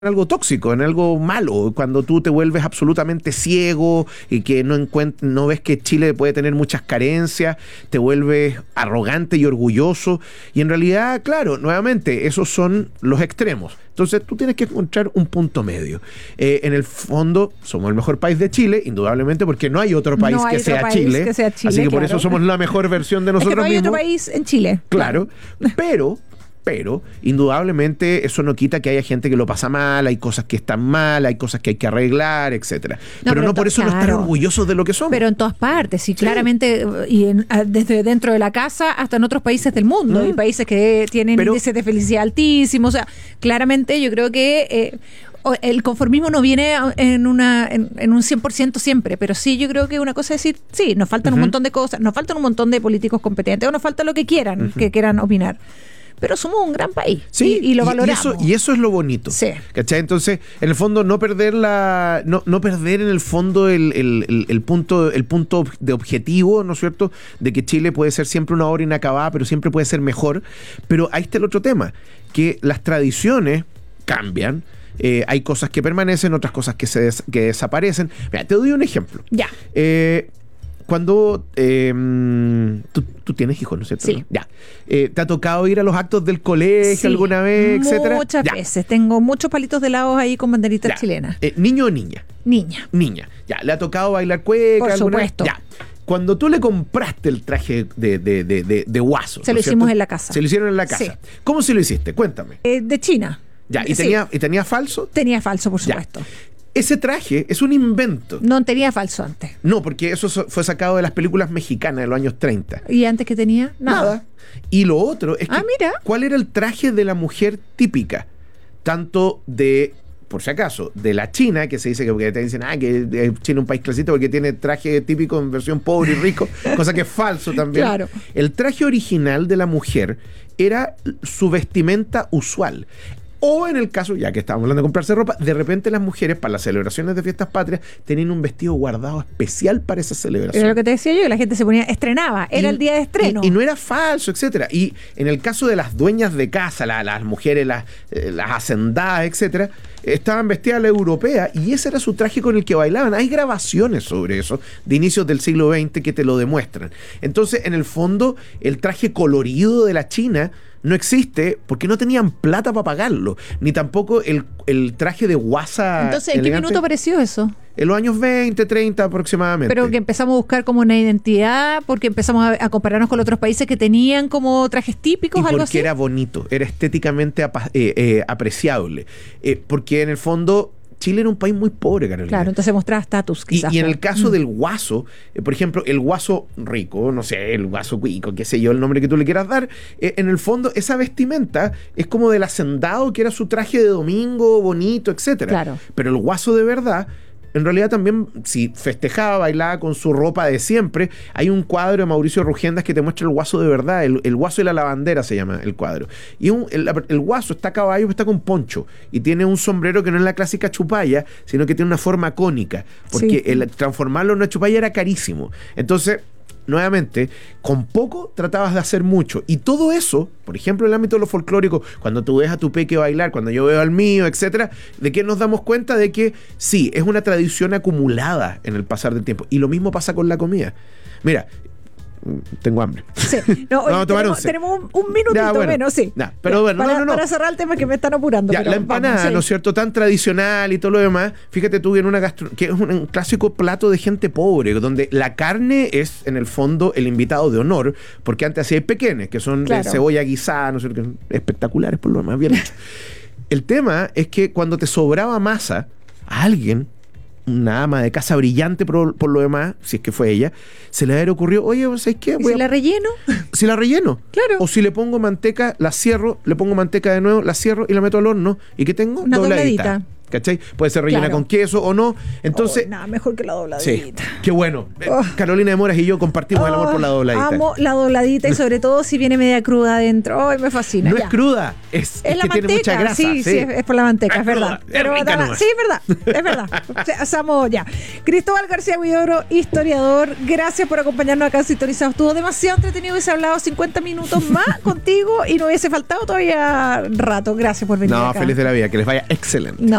algo tóxico, en algo malo, cuando tú te vuelves absolutamente ciego y que no ves que Chile puede tener muchas carencias, te vuelves arrogante y orgulloso, y en realidad, claro, nuevamente, esos son los extremos. Entonces tú tienes que encontrar un punto medio. En el fondo, somos el mejor país de Chile, indudablemente, porque no hay otro país, que, sea Chile, así que por eso somos la mejor versión de nosotros mismos. Es que no hay otro país en Chile. Claro, pero indudablemente eso no quita que haya gente que lo pasa mal, hay cosas que están mal, hay cosas que hay que arreglar, etcétera. Pero no por eso no estar orgullosos de lo que somos. Pero en todas partes, sí, claramente, y desde dentro de la casa hasta en otros países del mundo, hay países que tienen índices de felicidad altísimos, o sea, claramente yo creo que el conformismo no viene en un 100% siempre, pero sí yo creo que una cosa es decir, sí, nos faltan un montón de cosas, nos faltan un montón de políticos competentes, o nos falta lo que quieran, que quieran opinar. Pero somos un gran país, sí, y lo valoramos. Y eso es lo bonito. Sí. ¿Cachai? Entonces, en el fondo, no perder en el fondo el punto de objetivo, ¿no es cierto?, de que Chile puede ser siempre una obra inacabada, pero siempre puede ser mejor. Pero ahí está el otro tema, que las tradiciones cambian. Hay cosas que permanecen, otras cosas que desaparecen. Mira, te doy un ejemplo. Ya. Cuando tú tienes hijos, ¿no es cierto? Sí. Ya. ¿Te ha tocado ir a los actos del colegio alguna vez, etcétera? Muchas veces. Tengo muchos palitos de helados ahí con banderitas chilenas. ¿Niño o niña? Niña. Ya. ¿Le ha tocado bailar cueca? Por supuesto. Ya. Cuando tú le compraste el traje de guaso, se lo hicimos en la casa. Se lo hicieron en la casa. Sí. ¿Cómo se lo hiciste? Cuéntame. De China. Ya. ¿Y tenía falso? Tenía falso, por supuesto. Ya. Ese traje es un invento. No tenía falso antes. No, porque eso fue sacado de las películas mexicanas de los años 30. ¿Y antes qué tenía? Nada. Y lo otro es que, mira. ¿cuál era el traje de la mujer típica? Tanto de, por si acaso, de la China, que se dice que te dicen, que China es un país clasista porque tiene traje típico en versión pobre y rico, cosa que es falso también. Claro. El traje original de la mujer era su vestimenta usual. O en el caso, ya que estábamos hablando de comprarse ropa, de repente las mujeres para las celebraciones de fiestas patrias tenían un vestido guardado especial para esa celebración. Era lo que te decía yo, que la gente se ponía, estrenaba, era el día de estreno. Y no era falso, etcétera. Y en el caso de las dueñas de casa, las mujeres, las hacendadas, etcétera, estaban vestidas a la europea y ese era su traje con el que bailaban. Hay grabaciones sobre eso de inicios del siglo XX que te lo demuestran. Entonces, en el fondo, el traje colorido de la China no existe porque no tenían plata para pagarlo, ni tampoco el traje de guasa. Entonces, ¿en qué minuto apareció eso? En los años 20, 30 aproximadamente. Pero que empezamos a buscar como una identidad, porque empezamos a compararnos con otros países que tenían como trajes típicos, algo así. Porque era bonito, era estéticamente apreciable. Porque en el fondo Chile era un país muy pobre, Carolina. Claro, entonces mostraba estatus, quizás. Y en el caso del guaso, por ejemplo, el guaso rico, no sé, el guaso cuico, qué sé yo, el nombre que tú le quieras dar, en el fondo esa vestimenta es como del hacendado, que era su traje de domingo, bonito, etcétera. Claro. Pero el guaso de verdad, en realidad también, si festejaba, bailaba con su ropa de siempre. Hay un cuadro de Mauricio Rugendas que te muestra el guaso de verdad, el guaso y la lavandera se llama el cuadro. Y el guaso está a caballo, está con poncho y tiene un sombrero que no es la clásica chupalla, sino que tiene una forma cónica, porque el transformarlo en una chupalla era carísimo. Entonces, nuevamente, con poco tratabas de hacer mucho. Y todo eso, por ejemplo, en el ámbito de lo folclórico, cuando tú ves a tu peque bailar, cuando yo veo al mío, etcétera, ¿de qué nos damos cuenta? De que sí, es una tradición acumulada en el pasar del tiempo. Y lo mismo pasa con la comida. Mira, tengo hambre. Sí. Tenemos un minutito menos, sí. Pero bueno, para cerrar el tema que me están apurando. Ya, la empanada, ¿no es cierto? Tan tradicional y todo lo demás. Fíjate tú en que es un clásico plato de gente pobre, donde la carne es, en el fondo, el invitado de honor, porque antes hacía pequeños, que son de cebolla guisada, ¿no es cierto? Espectaculares por lo demás, bien hecho. El tema es que cuando te sobraba masa, a alguien, una ama de casa brillante por lo demás, si es que fue ella, se le había ocurrido, oye, ¿sabes qué? ¿Y si la relleno? Si la relleno. Claro. O si le pongo manteca, la cierro, le pongo manteca de nuevo, la cierro y la meto al horno. ¿Y qué tengo? Una dobladita. ¿cachai? Puede ser rellena con queso o no. Entonces, nada mejor que la dobladita. Sí, qué bueno. Carolina de Moras y yo compartimos el amor por la dobladita. Amo la dobladita y sobre todo si viene media cruda adentro. Ay, me fascina. No es cruda, es la que manteca. tiene mucha grasa. Sí, es por la manteca, es verdad. Pero sí, es verdad. Estamos ya. Cristóbal García Huidobro, historiador, gracias por acompañarnos acá en Sintonizados. Estuvo demasiado entretenido, hubiese hablado 50 minutos más contigo y no hubiese faltado todavía rato. Gracias por venir acá. Feliz de la vida, que les vaya excelente.